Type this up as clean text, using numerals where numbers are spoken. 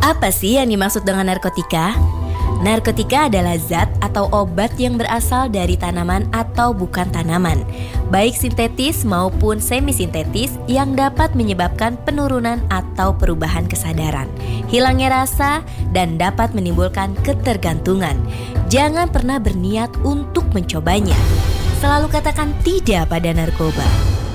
Apa sih yang dimaksud dengan narkotika? Narkotika adalah zat atau obat yang berasal dari tanaman atau bukan tanaman, baik sintetis maupun semi-sintetis yang dapat menyebabkan penurunan atau perubahan kesadaran, hilangnya rasa, dan dapat menimbulkan ketergantungan. Jangan pernah berniat untuk mencobanya. Selalu katakan tidak pada narkoba.